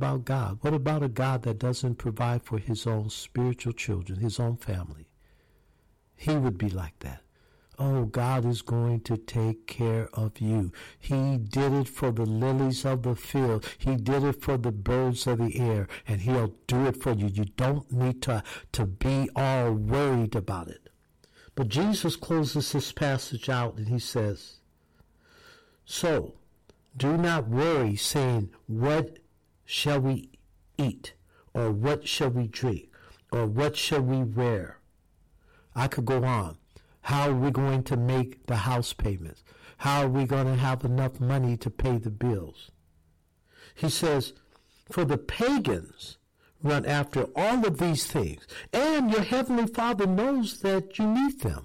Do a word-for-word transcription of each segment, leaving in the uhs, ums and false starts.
about God? What about a God that doesn't provide for his own spiritual children, his own family? He would be like that. Oh, God is going to take care of you. He did it for the lilies of the field. He did it for the birds of the air, and he'll do it for you. You don't need to, to be all worried about it. But Jesus closes this passage out and he says, so do not worry, saying, what shall we eat? Or what shall we drink? Or what shall we wear? I could go on. How are we going to make the house payments? How are we going to have enough money to pay the bills? He says, for the pagans run after all of these things, and your heavenly Father knows that you need them.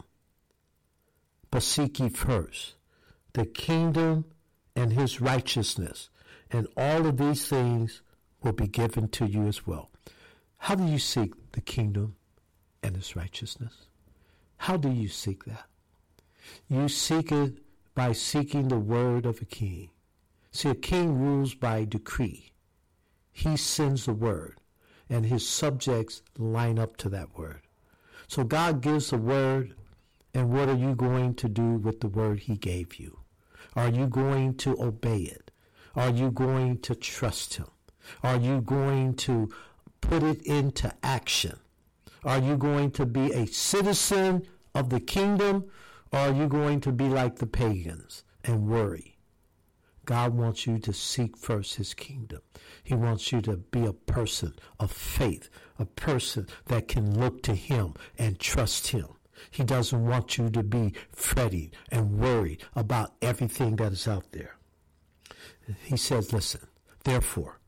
But seek ye first the kingdom and his righteousness, and all of these things will be given to you as well. How do you seek the kingdom and his righteousness? How do you seek that? You seek it by seeking the word of a king. See, a king rules by decree. He sends the word, and his subjects line up to that word. So God gives the word, and what are you going to do with the word he gave you? Are you going to obey it? Are you going to trust him? Are you going to put it into action? Are you going to be a citizen of the kingdom, or are you going to be like the pagans and worry? God wants you to seek first his kingdom. He wants you to be a person of faith, a person that can look to him and trust him. He doesn't want you to be fretting and worried about everything that is out there. He says, listen, therefore,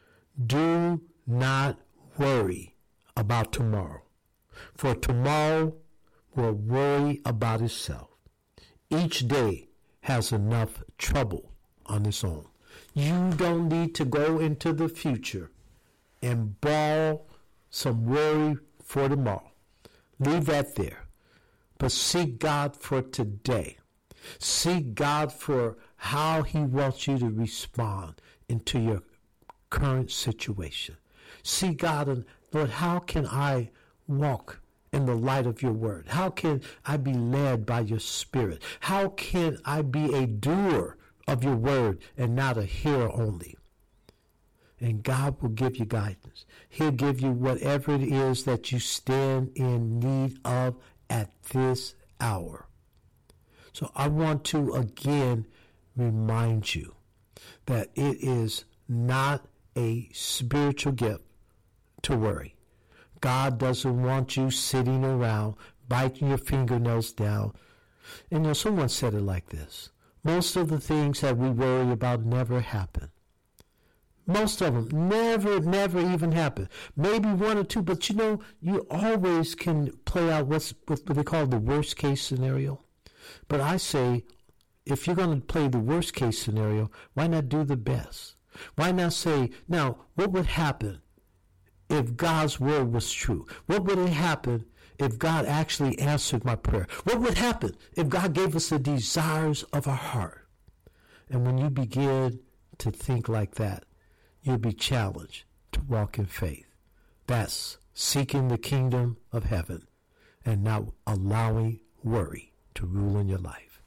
do not worry about tomorrow, for tomorrow will worry about itself. Each day has enough trouble on its own. You don't need to go into the future and borrow some worry for tomorrow. Leave that there. But seek God for today. Seek God for how he wants you to respond into your current situation. Seek God and, Lord, how can I walk in the light of your word? How can I be led by your spirit? How can I be a doer of your word and not a hearer only? And God will give you guidance. He'll give you whatever it is that you stand in need of at this hour. So I want to again remind you that it is not a spiritual gift to worry. God doesn't want you sitting around, biting your fingernails down. And you know, someone said it like this. Most of the things that we worry about never happen. Most of them never, never even happen. Maybe one or two, but you know, you always can play out what's what they call the worst case scenario. But I say, if you're going to play the worst case scenario, why not do the best? Why not say, now, what would happen if God's word was true? What would it happen if God actually answered my prayer? What would happen if God gave us the desires of our heart? And when you begin to think like that, you'll be challenged to walk in faith. That's seeking the kingdom of heaven and not allowing worry to rule in your life.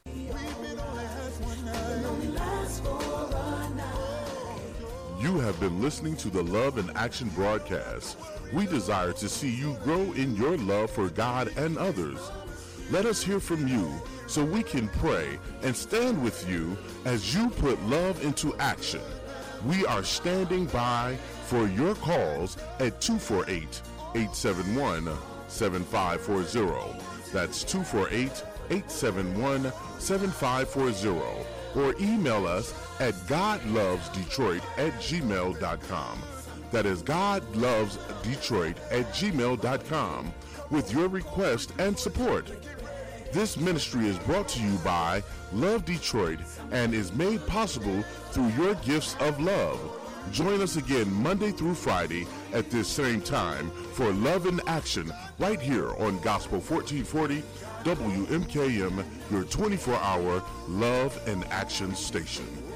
You have been listening to the Love in Action broadcast. We desire to see you grow in your love for God and others. Let us hear from you so we can pray and stand with you as you put love into action. We are standing by for your calls at two four eight, eight seven one, seven five four zero. That's two four eight, eight seven one, seven five four zero. Or email us at godlovesdetroit at gmail dot com. That is godlovesdetroit at gmail dot com with your request and support. This ministry is brought to you by Love Detroit and is made possible through your gifts of love. Join us again Monday through Friday at this same time for Love in Action right here on Gospel fourteen forty W M K M, your twenty-four hour Love and Action station.